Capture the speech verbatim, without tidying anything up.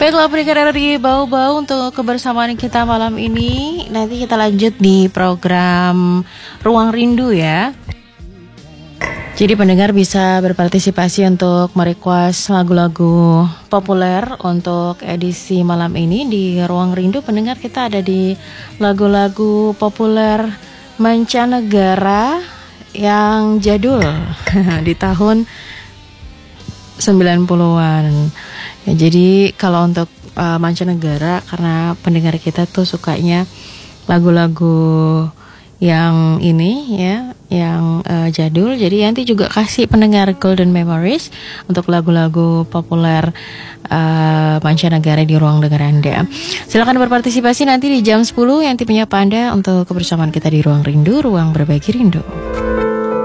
Baiklah pendengar R R I Bau-Bau, untuk kebersamaan kita malam ini nanti kita lanjut di program Ruang Rindu ya. Jadi pendengar bisa berpartisipasi untuk merequest lagu-lagu populer untuk edisi malam ini di Ruang Rindu. Pendengar, kita ada di lagu-lagu populer mancanegara yang jadul di tahun sembilan puluhan. Ya, jadi kalau untuk uh, mancanegara, karena pendengar kita tuh sukanya lagu-lagu yang ini ya, yang uh, jadul. Jadi nanti juga kasih pendengar Golden Memories untuk lagu-lagu populer uh, mancanegara di ruang dengar Anda. Silakan berpartisipasi nanti di jam sepuluh, yang menyapa Anda untuk kebersamaan kita di Ruang Rindu, ruang berbagi rindu.